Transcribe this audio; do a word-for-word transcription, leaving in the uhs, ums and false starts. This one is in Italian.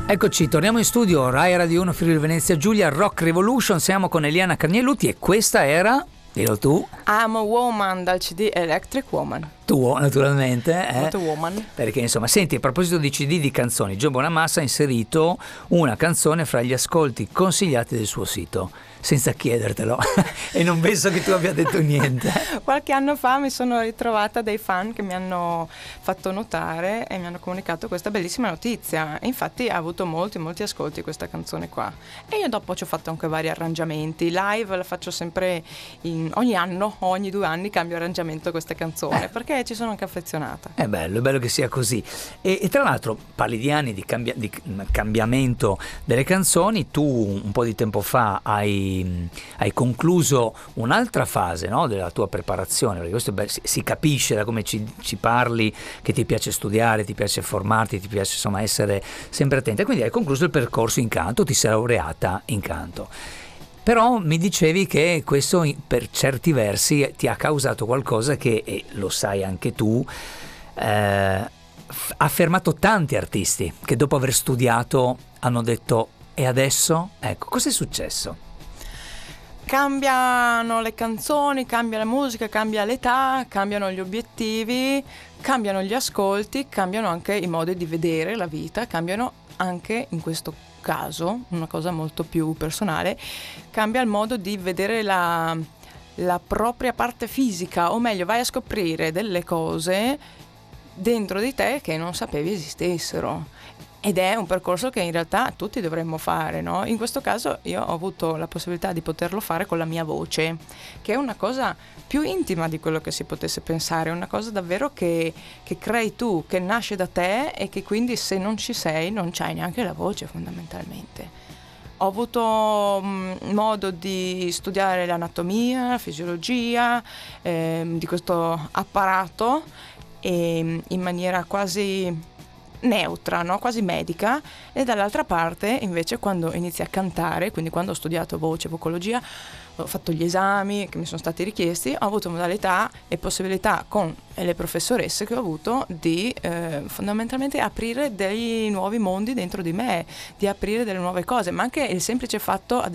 Eccoci, torniamo in studio, Rai Radio uno Friuli Venezia Giulia, Rock Revolution, siamo con Eliana Carnieluti e questa era, dillo tu, I'm a Woman dal C D Electric Woman. tuo naturalmente, eh? Molto woman. Perché insomma, senti, a proposito di C D di canzoni, Gio Bonamassa ha inserito una canzone fra gli ascolti consigliati del suo sito, senza chiedertelo e non penso che tu abbia detto niente. Qualche anno fa mi sono ritrovata dei fan che mi hanno fatto notare e mi hanno comunicato questa bellissima notizia, e infatti ha avuto molti molti ascolti questa canzone qua, e io dopo ci ho fatto anche vari arrangiamenti live, la faccio sempre in, ogni anno, ogni due anni cambio arrangiamento a questa canzone, eh. perché ci sono anche affezionata. È bello, è bello che sia così. E, e tra l'altro parli di anni di, cambia, di cambiamento delle canzoni. Tu un po' di tempo fa hai hai concluso un'altra fase, no, della tua preparazione, perché questo è bello, si, si capisce da come ci, ci parli che ti piace studiare, ti piace formarti, ti piace insomma essere sempre attenta, quindi hai concluso il percorso in canto, ti sei laureata in canto. Però mi dicevi che questo per certi versi ti ha causato qualcosa che, e lo sai anche tu, eh, ha fermato tanti artisti che dopo aver studiato hanno detto e adesso? Ecco, cos'è successo? Cambiano le canzoni, cambia la musica, cambia l'età, cambiano gli obiettivi, cambiano gli ascolti, cambiano anche i modi di vedere la vita, cambiano anche, in questo caso, una cosa molto più personale, cambia il modo di vedere la, la propria parte fisica, o meglio, vai a scoprire delle cose dentro di te che non sapevi esistessero. Ed è un percorso che in realtà tutti dovremmo fare, no? In questo caso io ho avuto la possibilità di poterlo fare con la mia voce, che è una cosa più intima di quello che si potesse pensare, una cosa davvero che, che crei tu, che nasce da te, e che quindi se non ci sei non c'hai neanche la voce fondamentalmente. Ho avuto mh, modo di studiare l'anatomia, la fisiologia ehm, di questo apparato, e, in maniera quasi neutra, no? Quasi medica, e dall'altra parte invece quando inizi a cantare, quindi quando ho studiato voce, vocologia, ho fatto gli esami che mi sono stati richiesti, ho avuto modalità e possibilità con le professoresse che ho avuto di eh, fondamentalmente aprire dei nuovi mondi dentro di me, di aprire delle nuove cose, ma anche il semplice fatto ad